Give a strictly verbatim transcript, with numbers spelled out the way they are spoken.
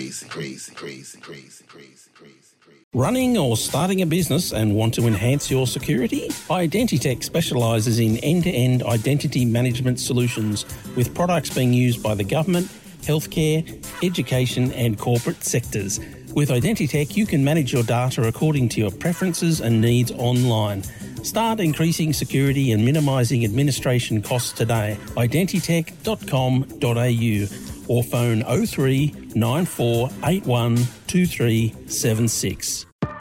crazy, crazy, crazy, crazy, crazy, crazy. Running or starting a business and want to enhance your security? Identitech specialises in end-to-end identity management solutions with products being used by the government, healthcare, education and corporate sectors. With Identitech, you can manage your data according to your preferences and needs online. Start increasing security and minimising administration costs today. identitech dot com dot a u or phone oh three nine four eight one two three seven six.